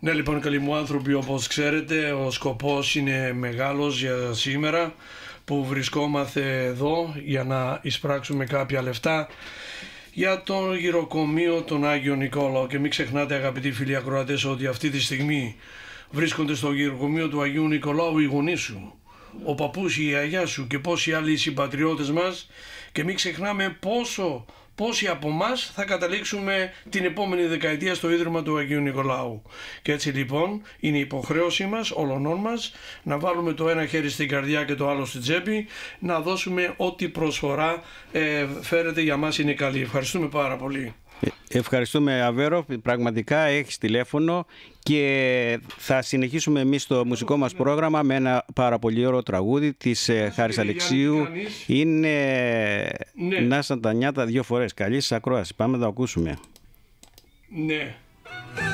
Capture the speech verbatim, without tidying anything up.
Ναι, λοιπόν, καλοί μου άνθρωποι, όπως ξέρετε, ο σκοπός είναι μεγάλος για σήμερα που βρισκόμαστε εδώ για να εισπράξουμε κάποια λεφτά για το γυροκομείο των Άγιο Νικόλαο. Και μην ξεχνάτε, αγαπητοί φίλοι ακροατές, ότι αυτή τη στιγμή βρίσκονται στο γυροκομείο του Αγίου Νικολάου οι γονείς σου, ο παππούς, η γιαγιά σου και πόσοι άλλοι συμπατριώτες μας, και μην ξεχνάμε πόσο πόσοι από εμάς θα καταλήξουμε την επόμενη δεκαετία στο Ίδρυμα του Αγίου Νικολάου. Και έτσι λοιπόν είναι υποχρέωσή μας, όλων μας, να βάλουμε το ένα χέρι στην καρδιά και το άλλο στην τσέπη, να δώσουμε ό,τι προσφορά ε, φέρετε για μας είναι καλή. Ευχαριστούμε πάρα πολύ. Ευχαριστούμε, Αβέρο, πραγματικά έχεις τηλέφωνο και θα συνεχίσουμε εμείς το μουσικό μας πρόγραμμα με ένα πάρα πολύ ωραίο τραγούδι της Χάρης Αλεξίου. Είναι ναι. Να σαν τα νιάτα δύο φορές. Καλή σας ακρόαση. Πάμε να το ακούσουμε. Ναι.